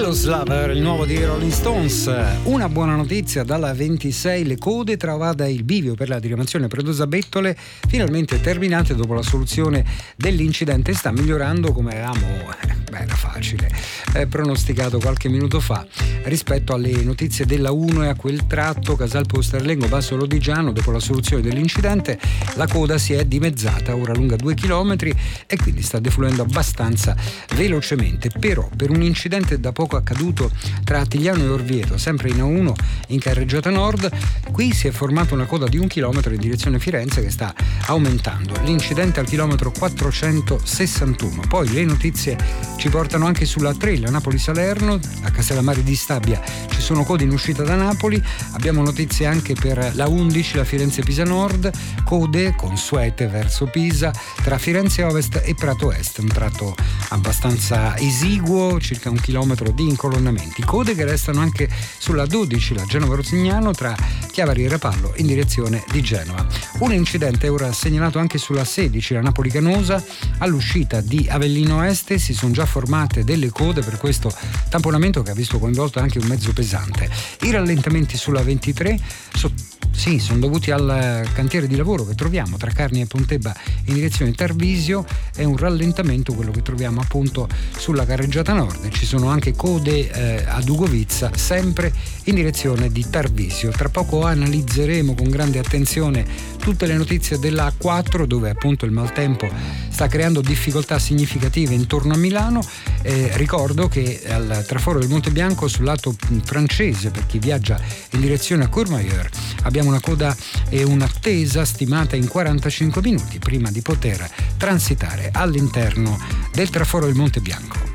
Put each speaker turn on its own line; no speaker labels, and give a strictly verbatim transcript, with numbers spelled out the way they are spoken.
Blues Lover, il nuovo di Rolling Stones. Una buona notizia: dalla ventisei le code tra Vada e il bivio per la diramazione Predosa-Bettole finalmente terminate dopo la soluzione dell'incidente. Sta migliorando, come avevamo, eh, beh, era facile, eh, pronosticato qualche minuto fa, rispetto alle notizie della uno e a quel tratto Casalpo-Sterlengo Basso Lodigiano. Dopo la soluzione dell'incidente la coda si è dimezzata, ora lunga due chilometri e quindi sta defluendo abbastanza velocemente. Però per un incidente da poco accaduto tra Attigliano e Orvieto, sempre in A uno in carreggiata nord, qui si è formata una coda di un chilometro in direzione Firenze che sta aumentando. L'incidente al chilometro quattrocentosessantuno. Poi le notizie ci portano anche sulla tre, la Napoli-Salerno, a Castellammare di Stabia ci sono code in uscita da Napoli. Abbiamo notizie anche per la undici, la Firenze-Pisa Nord, code consuete verso Pisa tra Firenze Ovest e Prato Est, un tratto abbastanza esiguo, circa un chilometro di incolonnamenti. Code che restano anche sulla dodici, la Genova-Rosignano, tra Chiavari e Rapallo in direzione di Genova. Un incidente ora segnalato anche sulla sedici, la Napoli-Canosa, all'uscita di Avellino Este si sono già formate delle code per questo tamponamento che ha visto coinvolto anche un mezzo pesante. I rallentamenti sulla ventitré so, sì, sono dovuti al cantiere di lavoro che troviamo tra Carni e Pontebba in direzione Tarvisio. È un rallentamento quello che troviamo appunto sulla carreggiata nord. Ci sono anche code eh, a Dugovizza, sempre in direzione di Tarvisio. Tra poco analizzeremo con grande attenzione tutte le notizie della A quattro, dove appunto il maltempo sta creando difficoltà significative intorno a Milano. Eh, ricordo che al traforo del Monte Bianco, sul lato francese, per chi viaggia in direzione a Courmayeur, abbiamo una coda e un'attesa stimata in quarantacinque minuti prima di poter transitare all'interno del traforo del Monte Bianco.